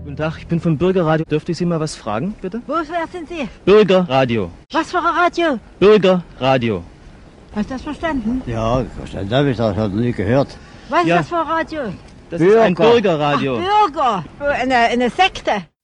Guten Tag, ich bin vom Bürgerradio. Dürfte ich Sie mal was fragen, bitte? Wer sind Sie? Bürgerradio. Was für ein Radio? Bürgerradio. Hast du das verstanden? Ja, verstanden habe ich das, habe ich nie gehört. Was ist Ja. das für ein Radio? Das ist ein Bürger. Bürgerradio. Bürger. Eine Sekte.